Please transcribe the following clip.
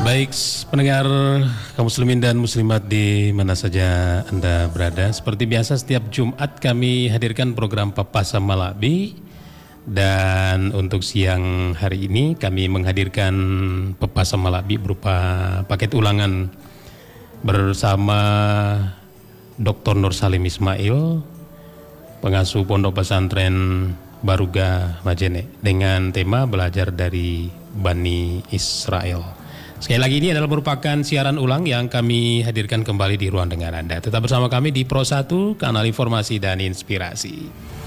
Baik, pendengar kaum muslimin dan muslimat di mana saja Anda berada. Seperti biasa setiap Jumat kami hadirkan program Papasa Malabi. Dan untuk siang hari ini kami menghadirkan Papasa Malabi berupa paket ulangan bersama Dr. Nur Salim Ismail, pengasuh Pondok Pesantren Baruga Majene, dengan tema belajar dari Bani Israel. Sekali lagi ini adalah merupakan siaran ulang yang kami hadirkan kembali di ruang dengar Anda. Tetap bersama kami di Pro 1, kanal informasi dan inspirasi.